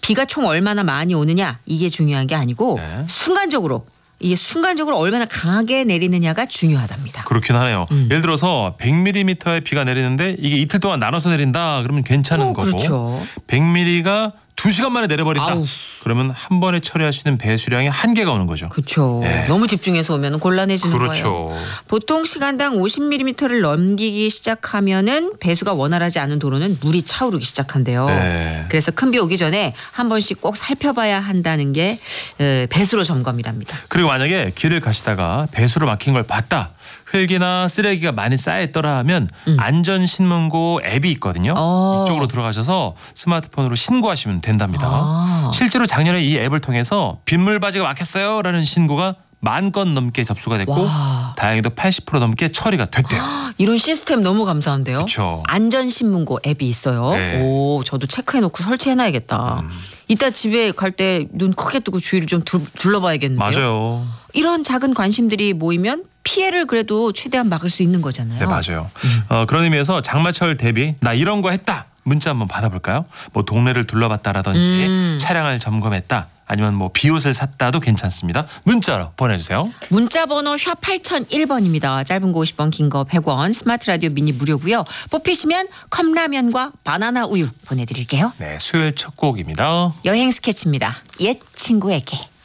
비가 총 얼마나 많이 오느냐 이게 중요한 게 아니고 네. 순간적으로 얼마나 강하게 내리느냐가 중요하답니다. 그렇긴 하네요. 예를 들어서 100mm의 비가 내리는데 이게 이틀 동안 나눠서 내린다 그러면 괜찮은 거고 그렇죠. 100mm가 2시간 만에 내려버린다. 아우. 그러면 한 번에 처리할 수 있는 배수량의 한계가 오는 거죠. 그렇죠. 네. 너무 집중해서 오면 곤란해지는 그렇죠. 거예요. 보통 시간당 50mm를 넘기기 시작하면은 배수가 원활하지 않은 도로는 물이 차오르기 시작한대요. 네. 그래서 큰 비 오기 전에 한 번씩 꼭 살펴봐야 한다는 게 배수로 점검이랍니다. 그리고 만약에 길을 가시다가 배수로 막힌 걸 봤다. 흙이나 쓰레기가 많이 쌓여있더라 하면 안전신문고 앱이 있거든요. 이쪽으로 들어가셔서 스마트폰으로 신고하시면 된답니다. 실제로 작년에 이 앱을 통해서 빗물바지가 막혔어요 라는 신고가 10,000건 넘게 접수가 됐고 와. 다행히도 80% 넘게 처리가 됐대요. 이런 시스템 너무 감사한데요. 그쵸. 안전신문고 앱이 있어요. 네. 오, 저도 체크해놓고 설치해놔야겠다. 이따 집에 갈 때 눈 크게 뜨고 주위를 좀 둘러봐야겠는데요. 맞아요. 이런 작은 관심들이 모이면 피해를 그래도 최대한 막을 수 있는 거잖아요. 네, 맞아요. 그런 의미에서 장마철 대비 나 이런 거 했다. 문자 한번 받아볼까요? 뭐 동네를 둘러봤다라든지 차량을 점검했다. 아니면 뭐 비옷을 샀다도 괜찮습니다. 문자로 보내주세요. 문자 번호 샵 8001번입니다. 짧은 거 50원, 긴 거 100원, 스마트 라디오 미니 무료고요. 뽑히시면 컵라면과 바나나 우유 보내드릴게요. 네, 수요일 첫 곡입니다. 여행 스케치입니다. 옛 친구에게.